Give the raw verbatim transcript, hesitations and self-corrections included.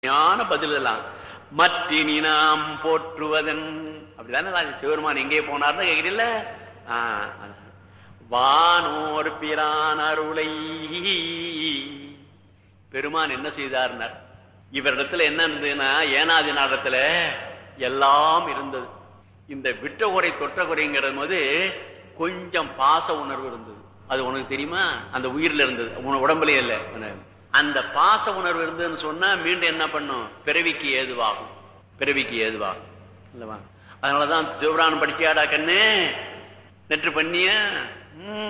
ஞான பதில் எல்லாம் மற்றினி நாம் போற்றுவதன் அப்படிதானே சிவருமான் எங்கே போனார்னு கேக்குறீல்ல. வானோர் பிரான் அருளை பெருமான் என்ன செய்தார்னார். இவரிடத்துல என்ன இருந்ததுன்னா ஏனாதி நாடத்துல எல்லாம் இருந்தது. இந்த விட்ட குறை தொற்ற குறைங்கிறது போது கொஞ்சம் பாச உணர்வு இருந்தது. அது உனக்கு தெரியுமா? அந்த உயிர்ல இருந்தது, உடம்புலயே இல்ல. அந்த பாச உணர்வு இருந்ததுன்னு சொன்னா மீண்டும் என்ன பண்ணும்? பிறவிக்கு ஏதுவாகும், பிறவிக்கு ஏதுவாகும் இல்லவா? அதனாலதான் சிவபுராணம் படிச்சியாடா கண்ணு நெற்று பண்ணிய